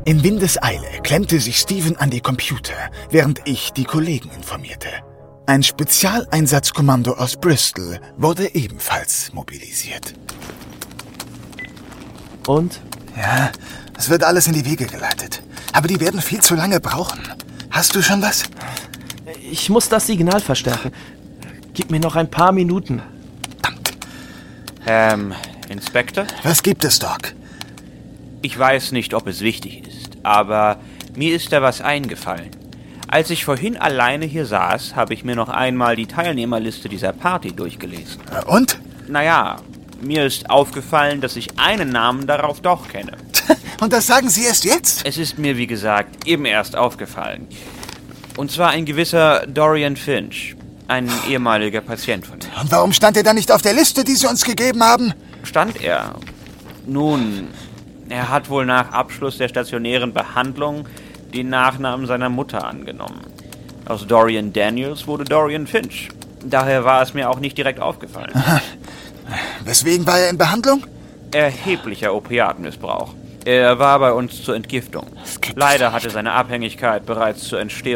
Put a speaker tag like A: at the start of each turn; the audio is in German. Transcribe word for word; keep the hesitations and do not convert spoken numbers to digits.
A: In Windeseile klemmte sich Steven an die Computer, während ich die Kollegen informierte. Ein Spezialeinsatzkommando aus Bristol wurde ebenfalls mobilisiert.
B: Und?
A: Ja, es wird alles in die Wege geleitet. Aber die werden viel zu lange brauchen. Hast du schon was?
B: Ich muss das Signal verstärken. Gib mir noch ein paar Minuten.
A: Verdammt.
C: Ähm, Inspektor?
A: Was gibt es, Doc?
C: Ich weiß nicht, ob es wichtig ist, aber mir ist da was eingefallen. Als ich vorhin alleine hier saß, habe ich mir noch einmal die Teilnehmerliste dieser Party durchgelesen.
A: Und?
C: Naja, mir ist aufgefallen, dass ich einen Namen darauf doch kenne.
A: Und das sagen Sie erst jetzt?
C: Es ist mir, wie gesagt, eben erst aufgefallen. Und zwar ein gewisser Dorian Finch, ein ehemaliger Patient von mir.
A: Und warum stand er dann nicht auf der Liste, die Sie uns gegeben haben?
C: Stand er? Nun, er hat wohl nach Abschluss der stationären Behandlung den Nachnamen seiner Mutter angenommen. Aus Dorian Daniels wurde Dorian Finch. Daher war es mir auch nicht direkt aufgefallen.
A: Aha. Weswegen war er in Behandlung?
C: Erheblicher Opiatmissbrauch. Er war bei uns zur Entgiftung. Leider hatte seine Abhängigkeit bereits zur Entstehung